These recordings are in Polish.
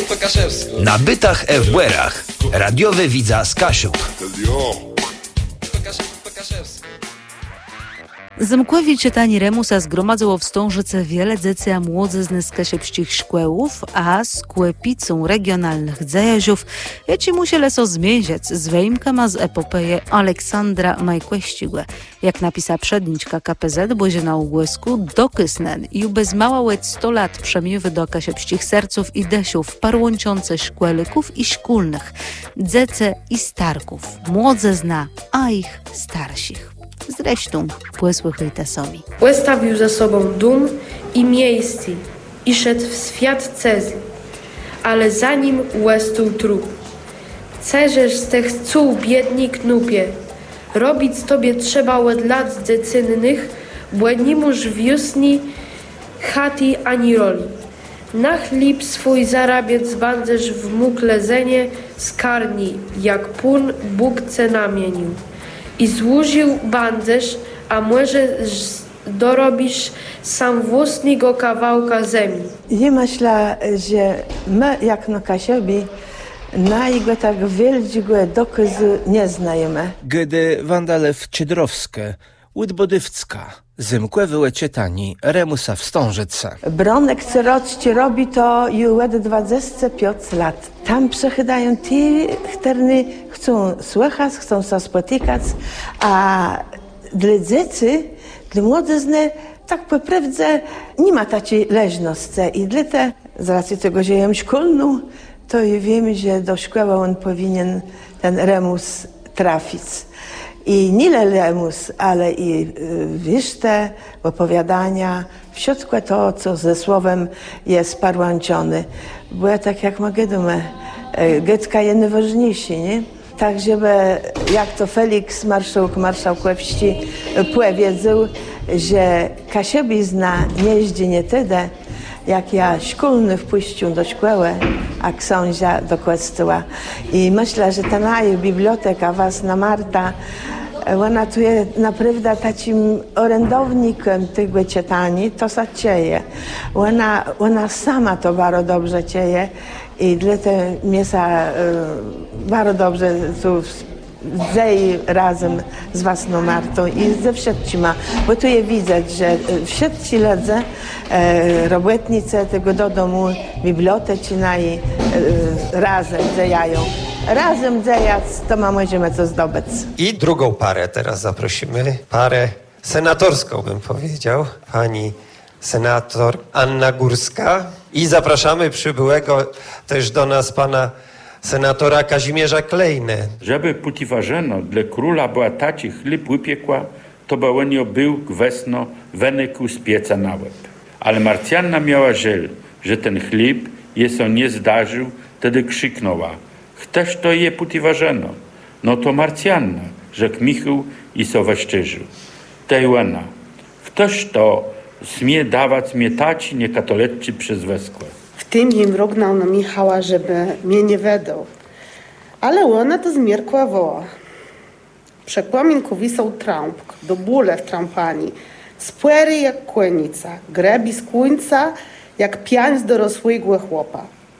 Na bytach FBR-ach. Radiowy widza z Kasiub. Zamkłewi czytani Remusa zgromadzło w Stążyce wiele dzecia młodzizny z kasiepścich szkłełów, a z kłepicą regionalnych zajaziów ci musieli so zmierzać z wyjmkama z epopeje Aleksandra Majkweścigłe. Jak napisała przedniczka KPZ, bozie na ugłysku dokysnen i bez mała łeć 100 lat przemiewy do kasiepścich serców i desiów parłączące szkłelyków i szkulnych, dzece i starków, młodzizna, a ich starsich. Zresztą płysłych litasomi. Ustawił za sobą dum i miejsce i szedł w świat cezli, ale za nim łestuł trup. Ceżesz z tych cół biedni knupie, robić tobie trzeba łed lat dzecynnych, bo nie muż wiosni, chaty ani roli. Na chlib swój zarabiec bandzesz w mógł lezenie z karni, jak pun Bóg namienił. I złożył bandzesz, a może dorobisz sam własnego kawałka ziemi. Ja myślę, że my, jak na Kasiobi, na jego tak wielkiego dokazu nie znajemy. Gdy Wandalew Ciedrowskie, Łydbodywcka, zymkłe wyłecietani Remusa w Stążyce. Bronek co rocznie robi to już 25 lat. Tam przechydają ci, którzy chcą słuchać, chcą się spotykać, a dla dzieci, dla młodzizny, tak po prawdzie nie ma takiej leżności. I dla te, z racji tego, że jem szkolną, to i wiemy, że do szkoły on powinien ten Remus trafić. I nie Remus, ale i wiszte, opowiadania, wszystko to, co ze słowem jest parłączone. Bo ja tak jak mogę dumać, Getka jest najważniejszy, nie? Tak, żeby, jak to Felix, marszałk wsi, powiedział, że Kasiobizna nie jeździ nie tyle, jak ja szkolny wpuścił do szkoły, a książę do kościoła. I myślę, że ta moja biblioteka, Wasna Marta, ona tu jest naprawdę takim orędownikiem tego czytania, to co dzieje. Ona sama to bardzo dobrze dzieje i dlatego mnie bardzo dobrze tu dzieje razem z Wasną Martą i ze wszystkimi, bo tu je widać, że wszyscy ludzie, robotnicy tego do domu, biblioteki razem dzieją. Razem dziejąc, to możemy to zdobyć. I drugą parę teraz zaprosimy, parę senatorską bym powiedział, pani senator Anna Górska i zapraszamy przybyłego też do nas pana senatora Kazimierza Klejnę. Żeby putiwarzeno dla króla była taci chleb wypiekła, to bałenio był gwesno wenyku z pieca na łeb. Ale Marcjanna miała żel, że ten chleb jest on nie zdarzył, wtedy krzyknęła: Chcesz to je putiwarzeno? No to Marcjanna, rzekł Michał i so weszczyżył. Tejłena, ktoś to smie dawać mnie taci niekatoleccy przez weskłe. W tym im mrugnął na Michała, żeby mnie nie wedał. Ale ona to zmierkła woła. Przekłaminku wisał trąbk, do bóle w trampani, spłery jak kłenica, grebi z kłuńca jak piań z dorosłego chłopa.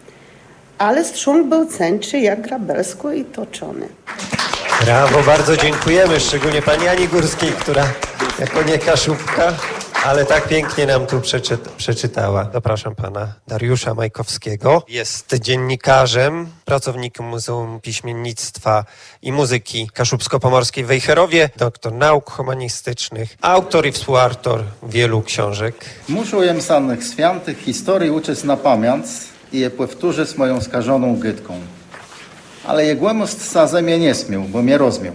Ale strząg był cęczy jak grabelsko i toczony. Brawo, bardzo dziękujemy, szczególnie pani Ani Górskiej, która jako nie Kaszubka, ale tak pięknie nam tu przeczytała. Zapraszam pana Dariusza Majkowskiego. Jest dziennikarzem, pracownikiem Muzeum Piśmiennictwa i Muzyki Kaszubsko-Pomorskiej w Wejherowie, doktor nauk humanistycznych, autor i współautor wielu książek. Muszę jem samych świętych historii uczyć na pamięć i je powtórzę z moją skażoną Gytką. Ale jegłemu sa ze mnie nie smiał, bo mnie rozmiał.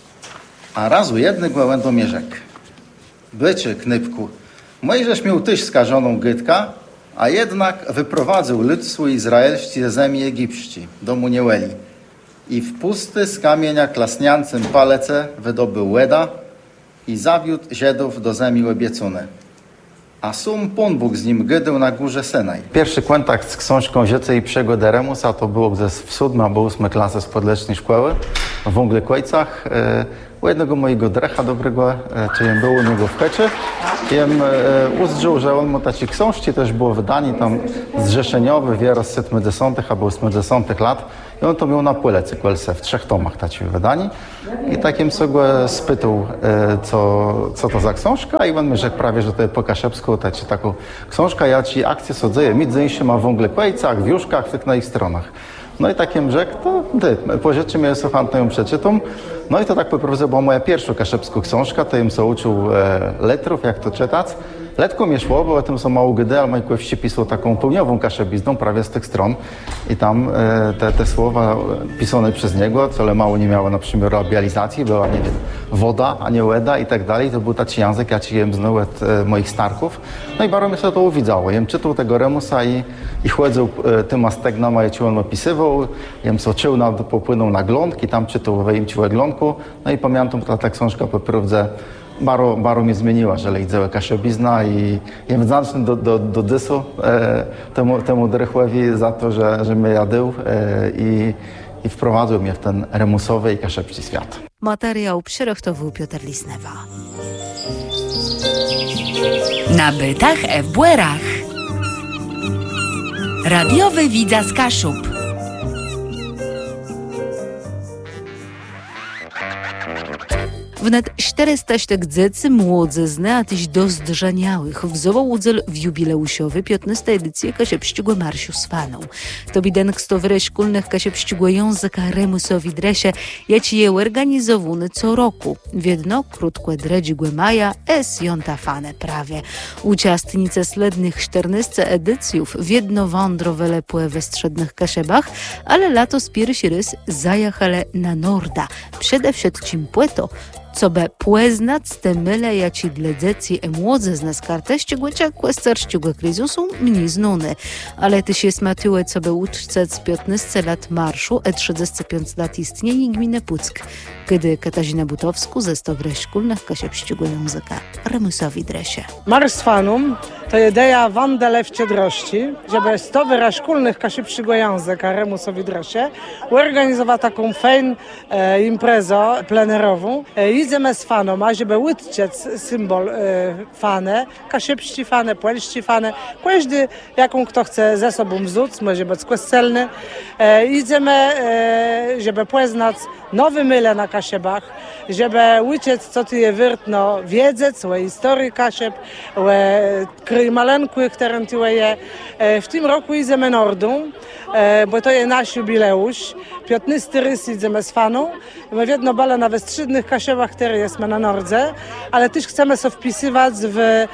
A razu jedny głębę do mnie rzekł: Bycie, Knypku, Mojżesz miał tyś skażoną Gytka, a jednak wyprowadził lud swój izraelści ze ziemi egipści, domu Nieueli. I w pusty z kamienia klasniancym palece wydobył łeda i zawiódł Żydów do ziemi obiecone. A sum Pan Bóg z nim gydył na górze Synaj. Pierwszy kontakt z książką Życie i przygoda Remusa to było gdzieś w 7. albo 8. klasie z podlecznej szkoły w Unglikojcach. u jednego mojego drecha dobrego, czy jem był u niego w Heczy, jem uzdrzył, że on mu taci książki też było wydanie tam zrzeszeniowe, wiele z 70. albo 80. lat. I on to miał na płyle cyklse w 3 tomach taci wydani. I takim sobie spytał, co to za książka, i on mi rzekł prawie, że to jest po kaszebsku, taci taką książka, ja ci akcję sadzę, między się ma w Wąglekłejcach, w Juszkach, w na ich stronach. No i takim rzekł, to po rzeczy mnie słucham, ją przeczytam. No i to tak po prostu była moja pierwsza kaszebska książka, to im się uczył letrów, jak to czytać. Letko mi szło, bo o tym są mało gdy, ale Majkłew pisał taką pełniową kaszebizną prawie z tych stron. I tam te słowa pisane przez niego, co mało nie miało na przykład realizacji, była, nie wiem, woda, a nie łeda i tak dalej. To był taki język, ja ci jem znał od moich starków. No i bardzo mi się to uwidzało. Jem czytał tego Remusa i chłodził tym astegnama, ja ci on opisywał. Jem soczył, popłynął na glądki, tam czytał w glądku. No i pamiętam, ta książka po prawdzie bardzo mnie zmieniła, że idzie kaszebizna i jem wdzięczny do dysu temu drechowi za to, że mnie jadł i wprowadził mnie w ten remusowy i kaszebski świat. Materiał przyrachtował Piotr Lisnewa. Na bytach w Błerach. Radiowy Widza z Kaszub. Wnet 400 dzecy młodzizny, a tyś dozdrzaniałych wzował udzel w jubileusiowy 15. edycję Kasiepścigłe Marszu z Faną. To bidenk stowyre szkolnych Kasiepścigłe języka Remusowi dresie, jaci je organizowany co roku. W jedno krótkie dredzigłe maja jonta fane prawie. Uczestnice slednych 14 edycjów w jedno wądrowe płe we strzednych Kasiebach, ale lato z pierwszy rys zajachale na Norda. Przede wszystkim płeto, co be płeznać te myle jaci dla dzieci młodzizny z karty ścigłecia kwestarścigłe kryzysu mniej znane. Ale ty się smatiłe, co be uczce z 15 lat marszu 35 lat istnienia gminy Puck, kiedy Katarzyna Butowsku ze stowre szkolnych Kasiepścigłe języka Remusowi dresie. Marsz z Fanum to idea Wandele w Ciedrości, żeby stowre szkolnych Kasiepścigłe języka Remusowi dresie organizowała taką fajną imprezę plenerową. Idziemy z faną, a żeby wytczec symbol fane, kasiepści fane, płelści fane, każdy jaką kto chce ze sobą wzóc, może być kwestelny. Idziemy, żeby poznać nowe myle na Kasiebach, żeby uczyć, co tu je wyrtno wiedzieć, o historii Kasieb, o kryj malenkłych, które tu je. W tym roku idziemy Nordą, bo to jest nasz jubileusz. 15 rys idziemy z faną. My w jedno bale na westrzydnych Kasiebach, które jesteśmy na Nordze, ale też chcemy się wpisywać w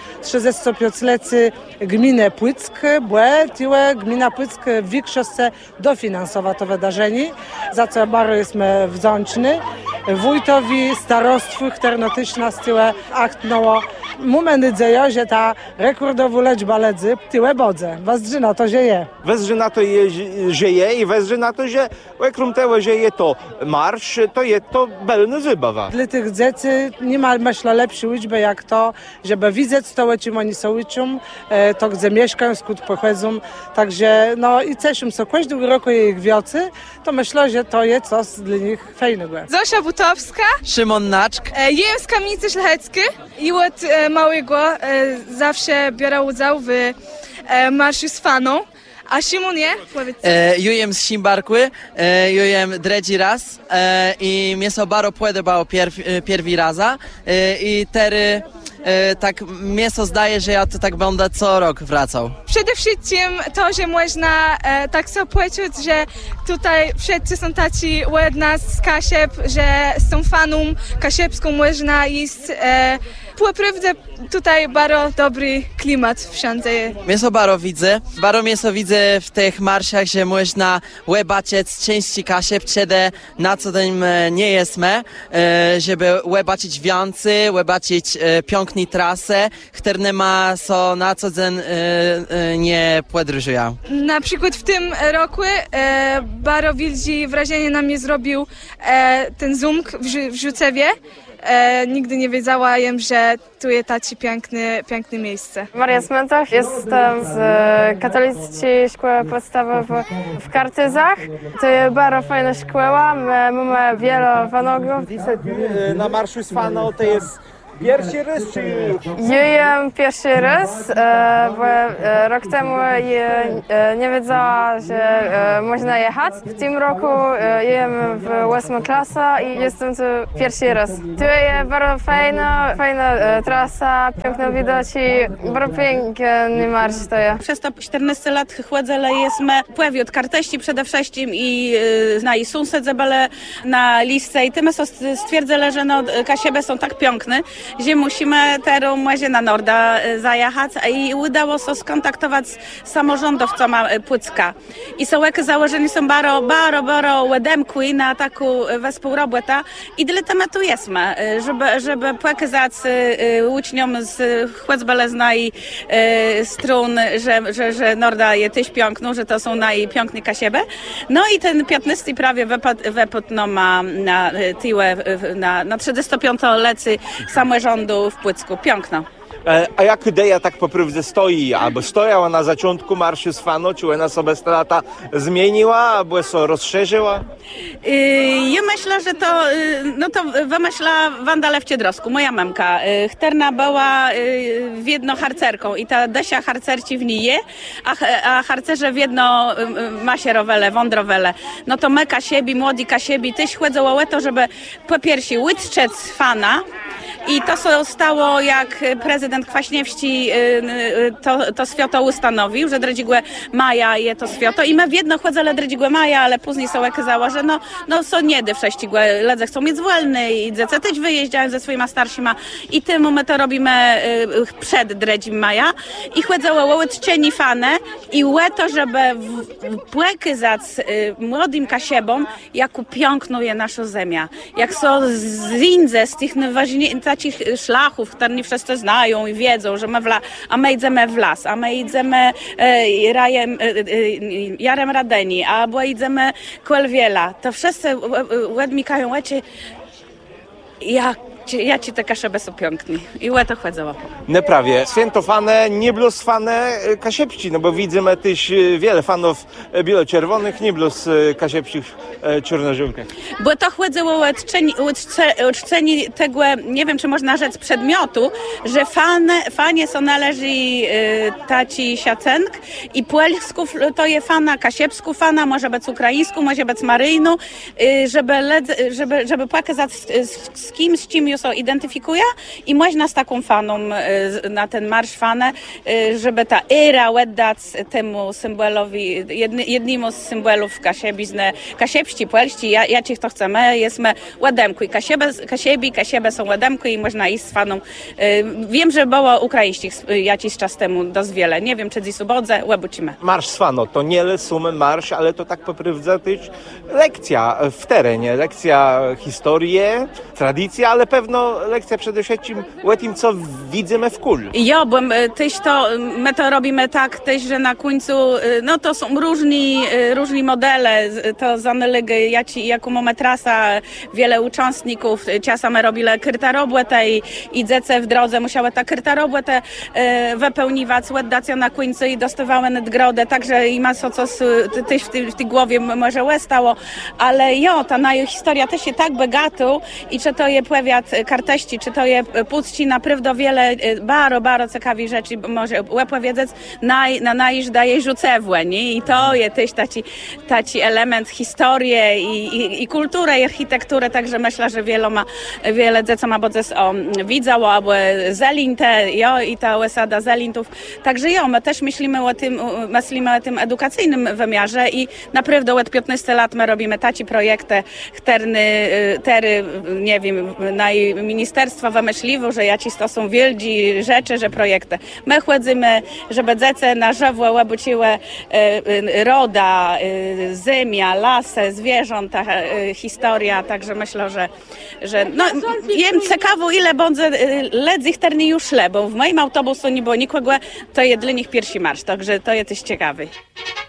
35-lecy gminę Płyck, bo gmina Płyck w większości dofinansowa to wydarzenie, za co bardzo jesteśmy wdzięczni. Wójtowi, starostwu, które też nas tyłe aktnoło. Moment dzieje, że ta rekordowa liczba ledzy tyłe bodze. Wezrzy na to, że je. Wezrzy na to, że je i wezrzy na to, że ekrum tego, że je to marsz, to je to belny zabawa. Dla tych dzieci nie ma, myślę, lepszej liczby jak to, żeby widzieć to, czym oni są uczą, to gdzie mieszkają, skąd pochodzą. Także, no i cieszą się każdego roku ich wiocy, to myślę, że to jest coś dla nich fajnego. Zosia Butowska, Szymon Naczk. Jem z Kamienicy Szlacheckiej i od małego zawsze biorę udział w marszu z faną. A Szymon je? Powiedz. Jujem z Simbarkły, jujem dredzi raz i mnie so baro podobało pierwszy raza i tery tak mnie so zdaje, że ja to tak będę co rok wracał. Przede wszystkim to, że można tak sobie poczuć, że tutaj wszyscy są taci od nas z Kasieb, że z tą faną kasiebską można iść. Naprawdę tutaj bardzo dobry klimat wszędzie. Mnie so baro widzę w tych marszach, że można łebaciec części Kasieb, kiedy na co dzień nie jesteśmy, żeby łebacić więcej, łebacić piękne trasy, które ma so na co dzień nie podróżują. Na przykład w tym roku bardzo wielkie wrażenie na mnie zrobił ten Zoom w Żucewie. nigdy nie wiedziałam, że tu jest takie piękne miejsce. Maria Smentoch, jestem z katolickiej szkoły podstawowej w Kartyzach. To jest bardzo fajna szkoła, my mamy wiele fanów. Na marszu z Fano to jest pierwszy raz, czy już? Jem pierwszy raz, bo rok temu nie wiedziała, że można jechać. W tym roku jem w 8 klasę i jestem tu pierwszy raz. Tu jest bardzo fajna trasa, piękne widoki, bardzo piękny marsz to jest. Przez to 14 lat chłodzele jesteśmy pławi od karteści przede wszystkim i na i sunset zabale na listce i tym stwierdzę, że no kasiebe są tak piękne, że musimy teraz może na Norda zajechać i udało się skontaktować z samorządowcą Płycka. I są jakie założenia są bardzo łedemki na taką współrobotę i dla tematu jesteśmy, żeby pokazać uczniom z Chłedzbelezna i strun, że Norda jest też piękną, że to są najpiękniejsze kasiebe. No i ten 15 prawie wypadł ma na 35-lecy samorządu w Płycku. Piękno. A jak idea tak poprawdzie stoi? Albo stojała na zaczątku marszu z Fano, czy ona sobie te lata zmieniła, albo się rozszerzyła? Ja myślę, że to wymyśla Wanda Lew-Ciedrowsku, moja mamka. Chterna była wiedno harcerką i ta desia harcerci w niej je, a harcerze wiedno masierowele, wądrowele. No to my kasiebi, młodzi kasiebi, tyś chłedzoło to, żeby po pierwsze łyczczec Fana. I to stało, jak prezydent Kwaśniewski to święto ustanowił, że Dredzigłe Maja je to święto. I my w jedno chodzele Dredzigłe Maja, ale później są okazało, że no są niedy wsześcigłe. Ledze chcą mieć wolny i dzieci też wyjeżdżają ze swoimi starszymi. I tym my to robimy przed Dredzim Maja. I chodzele łyczczeni fane i to, żeby pokazać młodym kasiebom, jaką piękną jest nasza ziemia. Jak są zindze z tych takich szlachów, które nie wszyscy znają i wiedzą, że a my idziemy w las, a my idziemy Jarem Radeni, albo idziemy Kolwiela. To wszyscy łedmikają, ja ci te kaszebe są piękni. I to chodziło. Neprawie. Świętofane, nie bluz fane kasiepci, no bo widzimy też wiele fanów bielo-czerwonych, nie bluz kasiepcich czarnożółkach. Bo to chodziło uczczeni tego, nie wiem czy można rzec przedmiotu, że fanie są należy taci siacenk i polsków to jest fana kasiepsku fana, może być ukraińsku, może być maryjną, żeby pokazać z kim, z czym już identyfikuje i można z taką faną na ten marsz fanę, żeby ta era oddać temu symbolowi, jednemu z symbolów kasiepści, polści, ja ci to chcemy, jesteśmy łademku i kasiebe są łademku i można iść z faną. Wiem, że było ukraińskich jakiś czas temu dość wiele, nie wiem czy dziś ubodze, łebucimy. Marsz z Fano to nie sumy marsz, ale to tak poprawdza też lekcja w terenie, lekcja historii, tradycja, ale pewno lekcja przede wszystkim o tym, co widzimy w kul. Ja, bo my to robimy tak też, że na końcu, no to są różni modele, to zanylege, jaką mamy trasa, wiele uczestników, czasami robili kyrtarobłetę i dzieci w drodze musiały ta kyrtarobłetę wypełniwać, ładdacja na końcu i dostawały nadgrodę, także i ma co też w tej głowie może stało, ale ta naja historia też jest tak bogata i czy to je powiat karteści, czy to je puści naprawdę wiele bardzo ciekawych rzeczy może opowiedzieć na najiż daje rzucewłe, nie? I to jest też taki element historii i kultury i architektury, także myślę, że wiele dzieci ma bodzes widziało, albo zelinte, i ta osada zelintów, także my też myślimy o tym edukacyjnym wymiarze i naprawdę od 15 lat my robimy takie projekty, nie wiem, na ministerstwa wymyśliło, że jakiś to są wielkie rzeczy, że projekty. My chodzimy, żeby dzieci na żywo obuciły roda, ziemia, lasy, zwierząta, historia, także myślę, że jem ciekawo, ile będzie ledzi terni już szle, bo w moim autobusu nie było nikogo, to jest dla nich pierwszy marsz, także to jest też ciekawy.